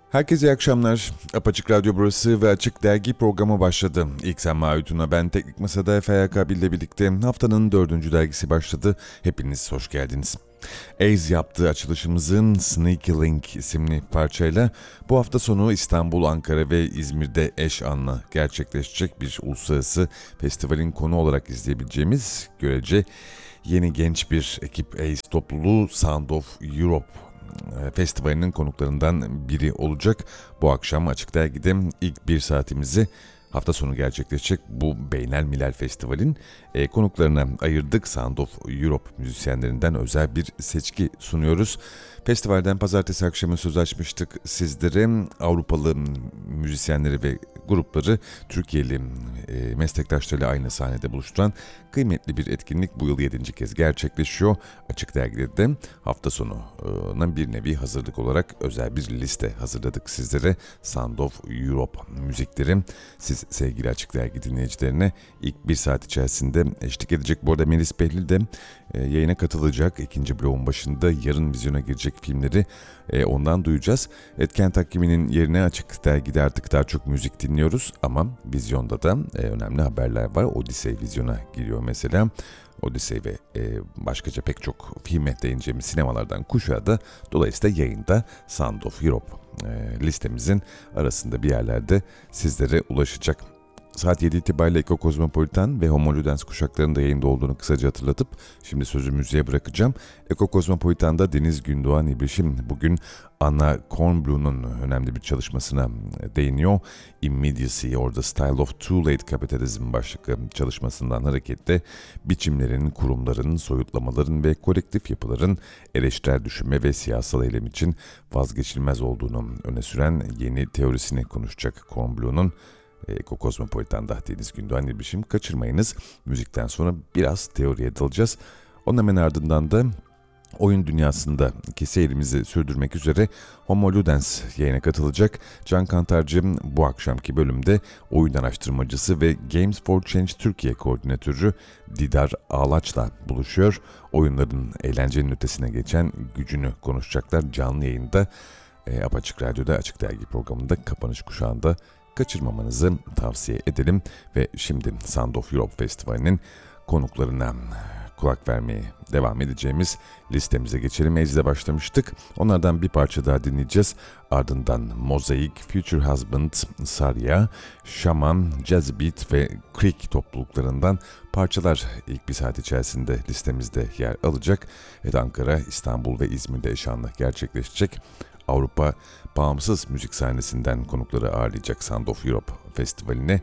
Herkese iyi akşamlar. Apaçık Radyo burası ve Açık Dergi programı başladı. İlk Sen Maütün'e ben Teknik Masa'da FYK ile birlikte haftanın 4. dergisi başladı. Hepiniz hoş geldiniz. Ace yaptığı açılışımızın Sneaky Link isimli parçayla bu hafta sonu İstanbul, Ankara ve İzmir'de eş anlı gerçekleşecek bir uluslararası festivalin konu olarak izleyebileceğimiz görece yeni genç bir ekip Ace topluluğu Sound of Europe festivalinin konuklarından biri olacak. Bu akşam Açık Dergi'de ilk bir saatimizi hafta sonu gerçekleşecek bu Beynelmilel Festival'in konuklarına ayırdık. Sound of Europe müzisyenlerinden özel bir seçki sunuyoruz. Festivalden pazartesi akşamı söz açmıştık sizlere. Avrupalı müzisyenleri ve grupları Türkiye'li meslektaşlarıyla aynı sahnede buluşturan kıymetli bir etkinlik bu yıl 7. kez gerçekleşiyor. Açık Dergi'de de hafta sonuna bir nevi hazırlık olarak özel bir liste hazırladık sizlere. Sound of Europe müzikleri siz sevgili Açık Dergi dinleyicilerine ilk bir saat içerisinde eşlik edecek. Bu arada Melis Behlil de yayına katılacak. İkinci bloğun başında yarın vizyona girecek filmleri ondan duyacağız. Etken takviminin yerine Açık Dergi'de artık daha çok müzik dinliyoruz ama vizyonda da önemli haberler var. Odyssey vizyona giriyor mesela. Odyssey ve başkaca pek çok filme değineceğimiz sinemalardan kuşağı da dolayısıyla yayında Sound of Europe listemizin arasında bir yerlerde sizlere ulaşacak. Saat 7 itibariyle Eko Kozmopolitan ve Homo Ludens kuşaklarının da yayında olduğunu kısaca hatırlatıp şimdi sözü müziğe bırakacağım. Eko Kozmopolitan'da Deniz Gündoğan İbrişim bugün Anna Kornblu'nun önemli bir çalışmasına değiniyor. Immediacy or the Style of Too Late Capitalism başlıklı çalışmasından hareketle biçimlerin, kurumların, soyutlamaların ve kolektif yapıların eleştirel düşünme ve siyasal eylem için vazgeçilmez olduğunu öne süren yeni teorisini konuşacak Kornblu'nun. Eko Kozmopolitan'da Deniz Gündoğan İbrişim kaçırmayınız. Müzikten sonra biraz teoriye dalacağız. Onun hemen ardından da oyun dünyasında seyrimizi sürdürmek üzere Homo Ludens yayına katılacak. Can Kantarcı bu akşamki bölümde oyun araştırmacısı ve Games for Change Türkiye koordinatörü Didar Ağlaç'la buluşuyor. Oyunların eğlencenin ötesine geçen gücünü konuşacaklar canlı yayında. Apaçık Radyo'da Açık Dergi programında kapanış kuşağında kaçırmamanızı tavsiye edelim ve şimdi Sound of Europe Festivali'nin konuklarına kulak vermeye devam edeceğimiz listemize geçelim. Ace'de başlamıştık. Onlardan bir parça daha dinleyeceğiz. Ardından Mosaic, Future Husband, Sarya, Shaman, Jazz Beat ve Creek topluluklarından parçalar ilk bir saat içerisinde listemizde yer alacak. Evet, Ankara, İstanbul ve İzmir'de eşanlı gerçekleşecek. Avrupa bağımsız müzik sahnesinden konukları ağırlayacak Sound of Europe Festivali'ne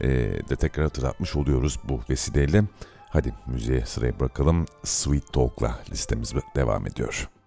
de tekrar hatırlatmış oluyoruz bu vesileyle. Hadi müziğe sıraya bırakalım. Sweet Talk'la listemiz devam ediyor.